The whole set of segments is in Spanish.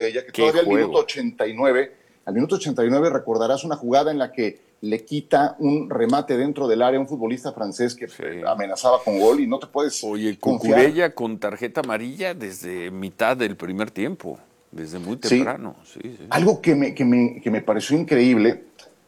Cucurella, que Qué todavía juego. al minuto 89 recordarás una jugada en la que le quita un remate dentro del área a un futbolista francés que Sí. amenazaba con gol y no te puedes Oye, confiar. Cucurella con tarjeta amarilla desde mitad del primer tiempo, desde muy Sí, temprano. Sí, sí. algo que me pareció increíble,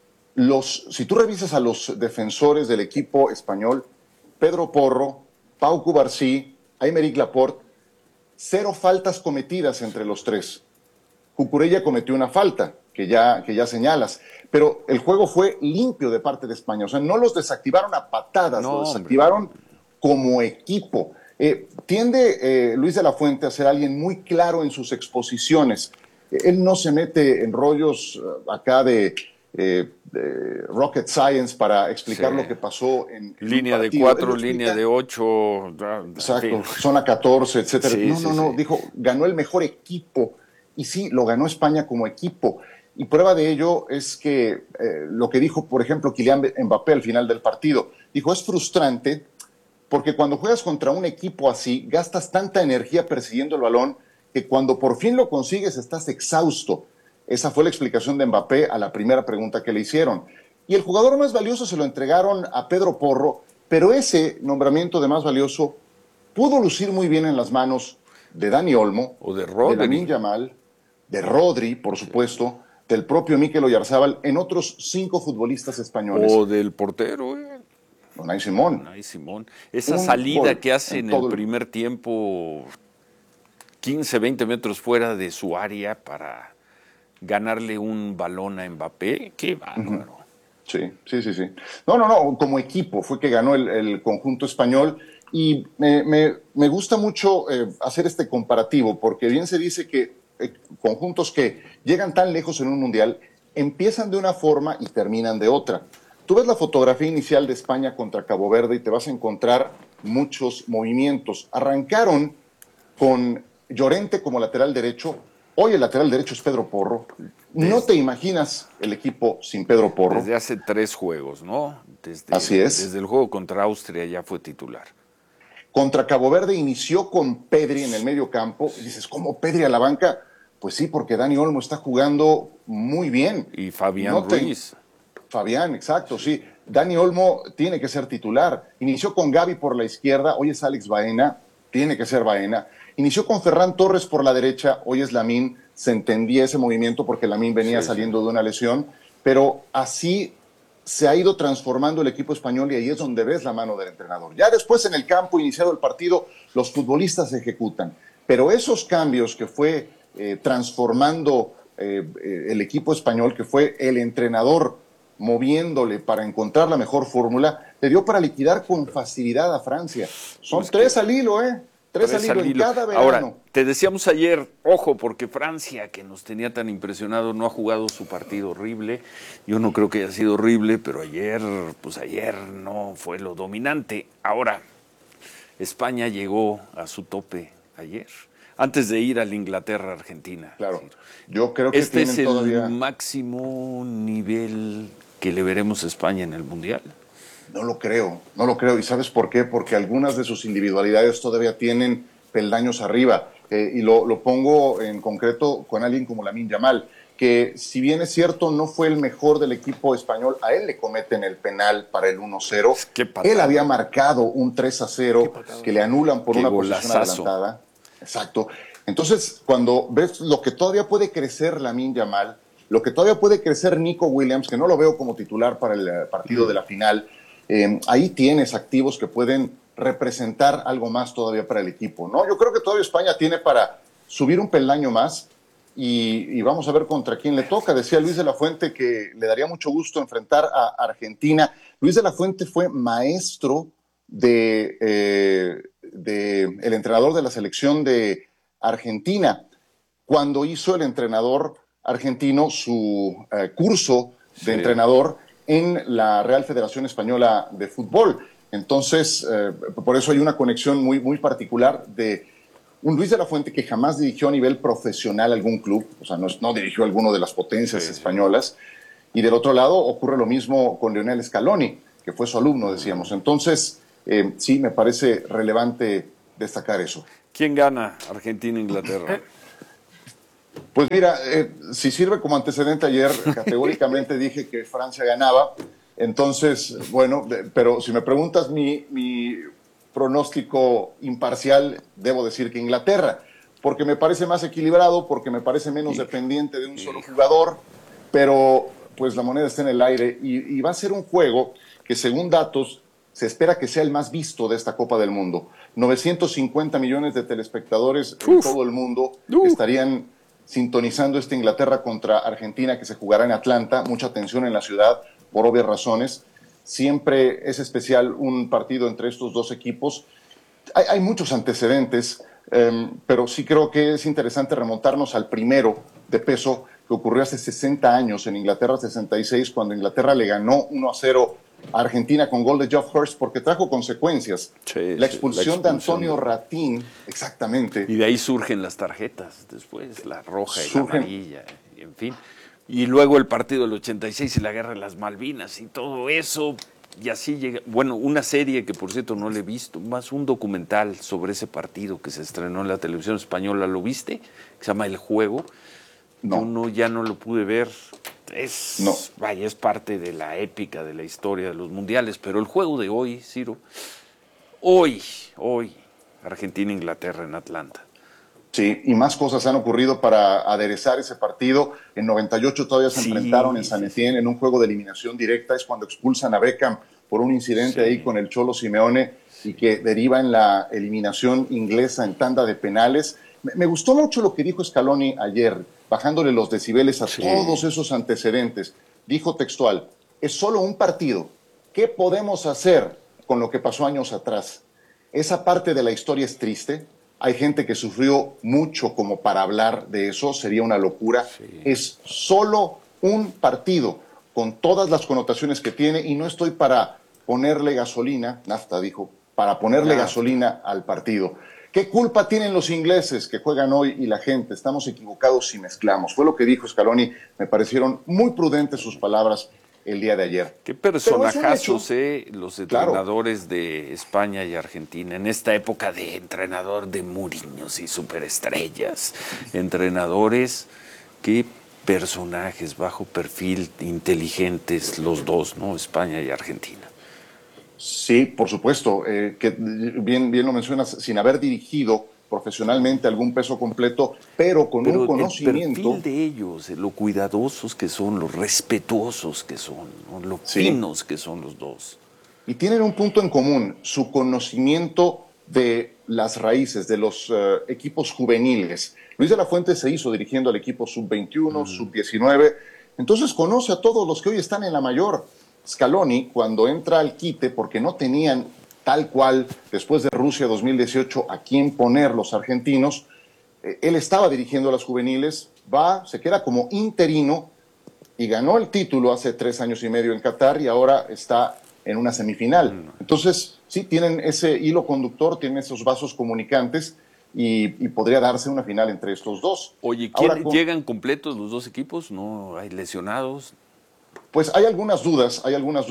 si tú revisas a los defensores del equipo español, Pedro Porro, Pau Cubarsí, Aymeric Laporte, cero faltas cometidas entre los tres. Cucurella cometió una falta, que ya señalas, pero el juego fue limpio de parte de España. O sea, no los desactivaron a patadas, lo No, hombre, no. desactivaron como equipo. Tiende Luis de la Fuente a ser alguien muy claro en sus exposiciones. Él no se mete en rollos acá de rocket science para Sí. explicar lo que pasó en un Línea de partido. Él lo 4, línea explica. de 8, en fin. Exacto, zona 14, etcétera. Sí, No, sí, no, no, sí. dijo, ganó el mejor equipo. Y sí, lo ganó España como equipo. Y prueba de ello es que lo que dijo, por ejemplo, Kylian Mbappé al final del partido, dijo, es frustrante porque cuando juegas contra un equipo así, gastas tanta energía persiguiendo el balón que cuando por fin lo consigues estás exhausto. Esa fue la explicación de Mbappé a la primera pregunta que le hicieron. Y el jugador más valioso se lo entregaron a Pedro Porro, pero ese nombramiento de más valioso pudo lucir muy bien en las manos de Dani Olmo, O de de Rodri. Lamine Yamal, de Rodri, por supuesto, del propio Mikel Oyarzábal, en otros 5 futbolistas españoles. O del portero, Unai Simón, Unai Simón. Esa un salida gol que hace en en el todo el... primer tiempo, 15, 20 metros fuera de su área para ganarle un balón a Mbappé, qué bárbaro. Sí, sí, sí, sí. No, no, no, como equipo fue que ganó el conjunto español y me gusta mucho hacer este comparativo porque bien se dice que conjuntos que llegan tan lejos en un mundial empiezan de una forma y terminan de otra. Tú ves la fotografía inicial de España contra Cabo Verde y te vas a encontrar muchos movimientos. Arrancaron con Llorente como lateral derecho. Hoy el lateral derecho es Pedro Porro. No Desde, te imaginas el equipo sin Pedro Porro. desde hace 3 juegos, ¿no? Así es. Desde el juego contra Austria ya fue titular. Contra Cabo Verde inició con Pedri en el medio campo. Y dices, ¿cómo Pedri a la banca? Pues sí, porque Dani Olmo está jugando muy bien. Y Fabián No te... Ruiz. Fabián, exacto, sí. Dani Olmo tiene que ser titular. Inició con Gaby por la izquierda, hoy es Alex Baena, tiene que ser Baena. Inició con Ferran Torres por la derecha, hoy es Lamine. Se entendía ese movimiento porque Lamine venía Sí, sí. saliendo de una lesión, pero así se ha ido transformando el equipo español y ahí es donde ves la mano del entrenador. Ya después en el campo, iniciado el partido, los futbolistas se ejecutan, pero esos cambios que fue transformando el equipo español, que fue el entrenador moviéndole para encontrar la mejor fórmula, le dio para liquidar con facilidad a Francia. Son Pues tres que al hilo, ¿eh? Tres al tres hilo al en hilo. cada Ahora, verano. te decíamos ayer, ojo, porque Francia, que nos tenía tan impresionado, no ha jugado su partido horrible. Yo no creo que haya sido horrible, pero ayer, pues ayer no fue lo dominante. Ahora, España llegó a su tope ayer, antes de ir al Inglaterra-Argentina. Claro, yo creo que Este es tienen el todavía... máximo nivel que le veremos a España en el Mundial. No lo creo, no lo creo. ¿Y sabes por qué? Porque algunas de sus individualidades todavía tienen peldaños arriba. Y lo pongo en concreto con alguien como Lamine Yamal, que si bien es cierto no fue el mejor del equipo español, a él le cometen el penal para el 1-0. Qué Él patada. había marcado un 3-0 que le anulan por Qué una posición golazazo. adelantada. Exacto. Entonces, cuando ves lo que todavía puede crecer Lamine Yamal, lo que todavía puede crecer Nico Williams, que no lo veo como titular para el partido de la final, ahí tienes activos que pueden representar algo más todavía para el equipo, ¿no? Yo creo que todavía España tiene para subir un peldaño más y vamos a ver contra quién le toca. Decía Luis de la Fuente que le daría mucho gusto enfrentar a Argentina. Luis de la Fuente fue maestro de el entrenador de la selección de Argentina cuando hizo el entrenador argentino su curso de Sí. entrenador en la Real Federación Española de Fútbol. Entonces, por eso hay una conexión muy, muy particular de un Luis de la Fuente que jamás dirigió a nivel profesional algún club, o sea, no dirigió alguno de las potencias Sí, sí. españolas. Y del otro lado ocurre lo mismo con Lionel Scaloni, que fue su alumno, decíamos. Entonces, sí, me parece relevante destacar eso. ¿Quién gana Argentina-Inglaterra? Pues mira, si sirve como antecedente, ayer categóricamente dije que Francia ganaba. Entonces, bueno, pero si me preguntas mi pronóstico imparcial, debo decir que Inglaterra, porque me parece más equilibrado, porque me parece menos dependiente de un solo jugador, pero pues la moneda está en el aire y va a ser un juego que, según datos, se espera que sea el más visto de esta Copa del Mundo. 950 millones de telespectadores en todo el mundo estarían sintonizando esta Inglaterra contra Argentina, que se jugará en Atlanta. Mucha tensión en la ciudad, por obvias razones. Siempre es especial un partido entre estos dos equipos. Hay muchos antecedentes, pero sí creo que es interesante remontarnos al primero de peso que ocurrió hace 60 años en Inglaterra, 66, cuando Inglaterra le ganó 1-0 a Argentina con gol de Geoff Hurst, porque trajo consecuencias. Sí, la expulsión de Antonio Ratín, exactamente. Y de ahí surgen las tarjetas después, la roja y la amarilla, y en fin. Y luego el partido del 86 y la guerra de las Malvinas y todo eso. Y así llega, bueno, una serie que por cierto no le he visto, más un documental sobre ese partido que se estrenó en la televisión española, ¿lo viste? Que se llama El Juego. No. Yo ya no lo pude ver. No. Vaya, es parte de la épica de la historia de los mundiales, pero el juego de hoy, Ciro, hoy, Argentina-Inglaterra en Atlanta. Sí, y más cosas han ocurrido para aderezar ese partido. En 98 todavía se enfrentaron en San Etienne en un juego de eliminación directa. Es cuando expulsan a Beckham por un incidente ahí con el Cholo Simeone y que deriva en la eliminación inglesa en tanda de penales. Me gustó mucho lo que dijo Scaloni ayer, bajándole los decibeles a todos esos antecedentes. Dijo textual: es solo un partido. ¿Qué podemos hacer con lo que pasó años atrás? Esa parte de la historia es triste. Hay gente que sufrió mucho como para hablar de eso, sería una locura. Es solo un partido, con todas las connotaciones que tiene, y no estoy para ponerle gasolina, nafta dijo, para ponerle gasolina al partido. ¿Qué culpa tienen los ingleses que juegan hoy y la gente? Estamos equivocados si mezclamos. Fue lo que dijo Scaloni. Me parecieron muy prudentes sus palabras el día de ayer. Qué personajazos, los entrenadores de España y Argentina, en esta época de entrenador de Mourinhos y superestrellas, entrenadores, qué personajes, bajo perfil, inteligentes los dos, ¿no? España y Argentina. Sí, por supuesto, que bien lo mencionas, sin haber dirigido profesionalmente algún peso completo, pero con un conocimiento. El perfil de ellos, lo cuidadosos que son, lo respetuosos que son, ¿no? Lo finos que son los dos. Y tienen un punto en común: su conocimiento de las raíces, de los equipos juveniles. Luis de la Fuente se hizo dirigiendo al equipo sub-21, sub-19, entonces conoce a todos los que hoy están en la mayor. Scaloni, cuando entra al quite, porque no tenían tal cual, después de Rusia 2018, a quién poner los argentinos, él estaba dirigiendo a las juveniles, se queda como interino y ganó el título hace 3 años y medio en Qatar y ahora está en una semifinal. Entonces, sí, tienen ese hilo conductor, tienen esos vasos comunicantes y podría darse una final entre estos dos. Oye, ¿llegan completos los dos equipos? ¿No hay lesionados? Pues hay algunas dudas.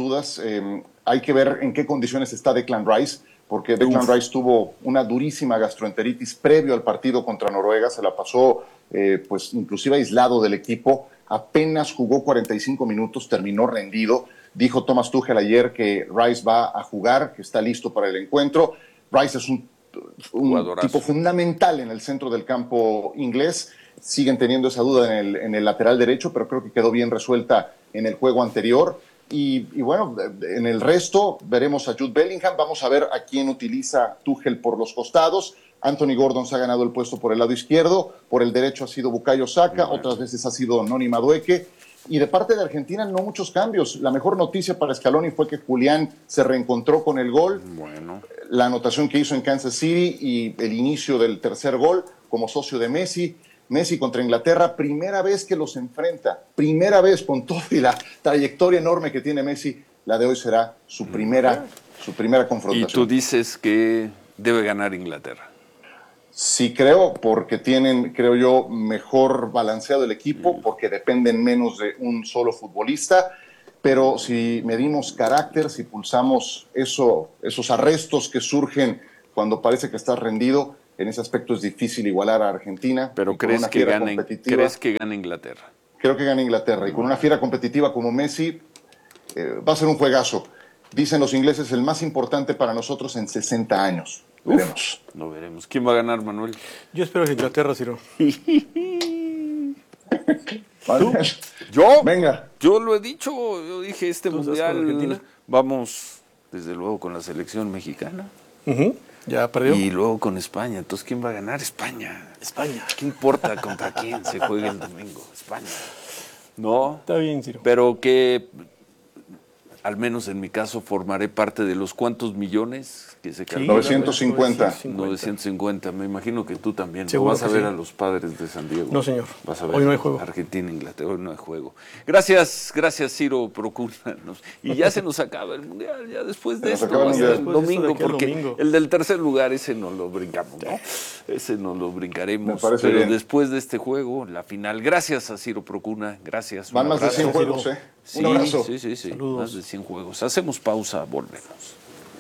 Hay que ver en qué condiciones está Declan Rice, porque Declan Rice tuvo una durísima gastroenteritis previo al partido contra Noruega, se la pasó pues inclusive aislado del equipo, apenas jugó 45 minutos, terminó rendido. Dijo Thomas Tuchel ayer que Rice va a jugar, que está listo para el encuentro. Rice es un tipo fundamental en el centro del campo inglés. Siguen teniendo esa duda en el lateral derecho, pero creo que quedó bien resuelta en el juego anterior. Y bueno, en el resto veremos a Jude Bellingham. Vamos a ver a quién utiliza Tuchel por los costados. Anthony Gordon se ha ganado el puesto por el lado izquierdo. Por el derecho ha sido Bukayo Saka. Otras veces ha sido Noni Madueke. Y de parte de Argentina no muchos cambios. La mejor noticia para Scaloni fue que Julián se reencontró con el gol. La anotación que hizo en Kansas City y el inicio del tercer gol como socio de Messi. Messi contra Inglaterra, primera vez que los enfrenta, primera vez, con toda la trayectoria enorme que tiene Messi, la de hoy será su primera confrontación. ¿Y tú dices que debe ganar Inglaterra? Sí, porque tienen, creo yo, mejor balanceado el equipo, porque dependen menos de un solo futbolista, pero si medimos carácter, si pulsamos esos arrestos que surgen cuando parece que estás rendido, En ese aspecto es difícil igualar a Argentina. Pero ¿crees que gane Inglaterra? Creo que gana Inglaterra. Y con una fiera competitiva como Messi, va a ser un juegazo. Dicen los ingleses, el más importante para nosotros en 60 años. Veremos. Lo veremos. ¿Quién va a ganar, Manuel? Yo espero que Inglaterra, Ciro. ¿Tú? ¿Yo? Venga. Yo lo he dicho. Yo dije, mundial Argentina? vamos, desde luego, con la selección mexicana. Ya perdió. Y luego con España. Entonces, ¿quién va a ganar? España. ¿Qué importa contra quién se juegue el domingo? España. No. Está bien, Ciro. Pero que, al menos en mi caso, formaré parte de los cuantos millones que se calculan. 950. 950. Me imagino que tú también. Seguro ¿Vas a que ver sí. a los Padres de San Diego? No, señor. Vas a ver Hoy no hay juego. Argentina, Inglaterra. Hoy no hay juego. Gracias, Ciro Procuna. Y ya se nos acaba el mundial. Ya después de esto, hasta el domingo, porque el del tercer lugar, ese no lo brincamos, ¿no? Ese no lo brincaremos. Me parece pero bien. después de este juego, la final. Gracias a Ciro Procuna. Gracias. Van más de 100 juegos, ¿eh? Sí, Un abrazo. sí. Saludos. Más de 100 juegos. Hacemos pausa, volvemos.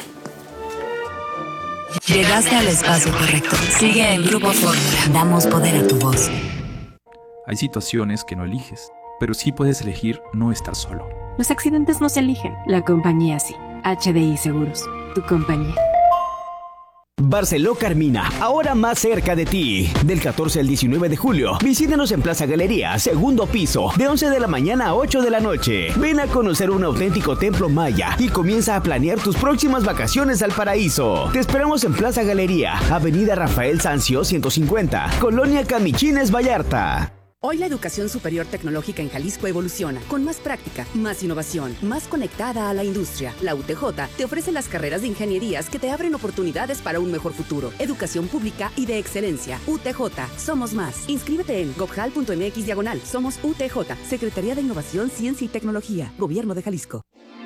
Llegaste al espacio correcto. Sigue en Grupo Fórmula. Damos poder a tu voz. Hay situaciones que no eliges, pero sí puedes elegir no estar solo. Los accidentes no se eligen, la compañía sí. HDI Seguros, tu compañía. Barceló Carmina, ahora más cerca de ti. Del 14 al 19 de julio, visítanos en Plaza Galería, segundo piso, de 11 de la mañana a 8 de la noche. Ven a conocer un auténtico templo maya y comienza a planear tus próximas vacaciones al paraíso. Te esperamos en Plaza Galería, Avenida Rafael Sanzio 150, Colonia Camichines, Vallarta. Hoy la educación superior tecnológica en Jalisco evoluciona, con más práctica, más innovación, más conectada a la industria. La UTJ te ofrece las carreras de ingenierías que te abren oportunidades para un mejor futuro. Educación pública y de excelencia. UTJ, somos más. Inscríbete en gobjal.mx/. Somos UTJ, Secretaría de Innovación, Ciencia y Tecnología, Gobierno de Jalisco.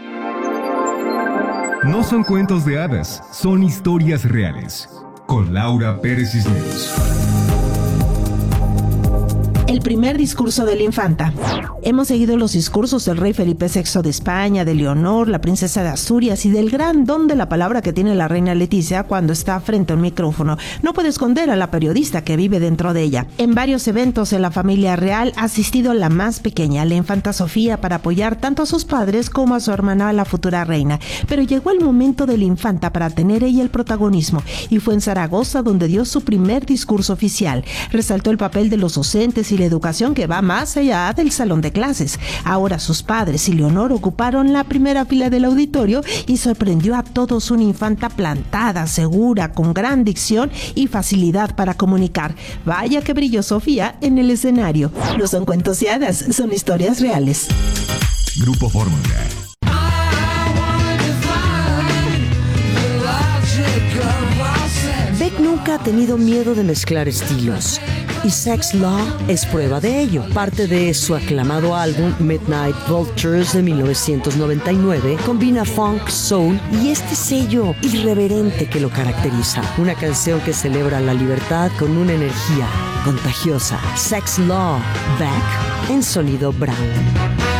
No son cuentos de hadas, son historias reales. Con Laura Pérez Cisneros. El primer discurso de la infanta. Hemos seguido los discursos del rey Felipe VI de España, de Leonor, la princesa de Asturias y del gran don de la palabra que tiene la reina Leticia cuando está frente a un micrófono. No puede esconder a la periodista que vive dentro de ella. En varios eventos en la familia real ha asistido la más pequeña, la infanta Sofía, para apoyar tanto a sus padres como a su hermana, la futura reina. Pero llegó el momento de la infanta para tener ella el protagonismo, y fue en Zaragoza donde dio su primer discurso oficial. Resaltó el papel de los docentes y la educación que va más allá del salón de clases. Ahora sus padres y Leonor ocuparon la primera fila del auditorio y sorprendió a todos una infanta plantada, segura, con gran dicción y facilidad para comunicar. Vaya que brilló Sofía en el escenario. No son cuentos y hadas, son historias reales. Grupo Fórmula. Beck nunca ha tenido miedo de mezclar estilos, y Sex Law es prueba de ello. Parte de su aclamado álbum Midnight Vultures de 1999 combina funk, soul y este sello irreverente que lo caracteriza. Una canción que celebra la libertad con una energía contagiosa. Sex Law, Beck en sonido Brown.